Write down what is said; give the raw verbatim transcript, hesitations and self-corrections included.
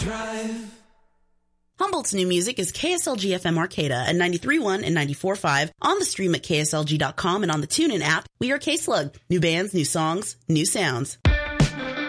Thrive. Humboldt's new music is K S L G F M Arcata at ninety-three point one and ninety-four point five, on the stream at K S L G dot com and on the TuneIn app. We are K-Slug. New bands, new songs, new sounds.